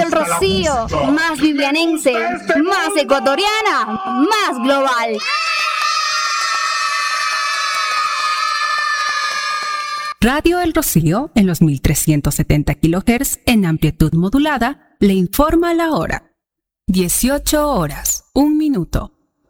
El Rocío, más vivianense, más ecuatoriana, más global. Radio El Rocío, en los 1370 kHz en amplitud modulada, le informa la hora. 18 horas, 1 minuto.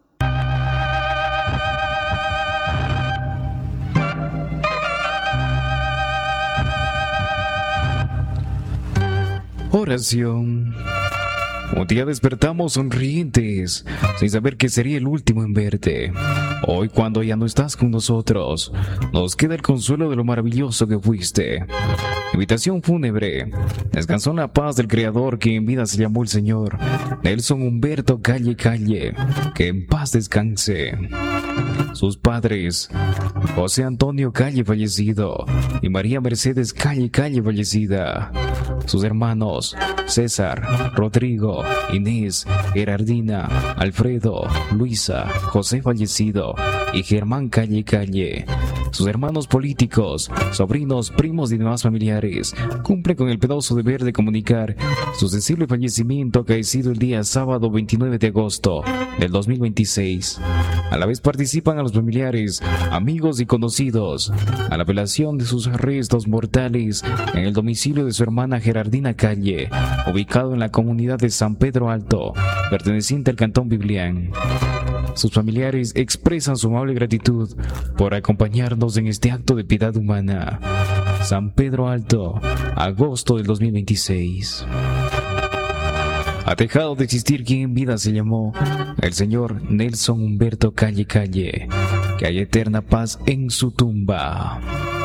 Oración. Un día despertamos sonrientes, sin saber que sería el último en verte. Hoy, cuando ya no estás con nosotros, nos queda el consuelo de lo maravilloso que fuiste. Invitación fúnebre. Descansó en la paz del Creador, que en vida se llamó el Señor Nelson Humberto Calle Calle. Que en paz descanse. Sus padres, José Antonio Calle fallecido y María Mercedes Calle Calle fallecida. Sus hermanos, César, Rodrigo, Inés, Gerardina, Alfredo, Luisa, José fallecido y Germán Calle Calle. Sus hermanos políticos, sobrinos, primos y demás familiares cumplen con el penoso deber de comunicar su sensible fallecimiento acaecido el día sábado 29 de agosto del 2026. A la vez participan a los familiares, amigos y conocidos a la velación de sus restos mortales en el domicilio de su hermana Gerardina Calle, ubicado en la comunidad de San Pedro Alto, perteneciente al cantón Biblián. Sus familiares expresan su amable gratitud por acompañarnos en este acto de piedad humana. San Pedro Alto, agosto del 2026. Ha dejado de existir quien en vida se llamó el señor Nelson Humberto Calle Calle. Que haya eterna paz en su tumba.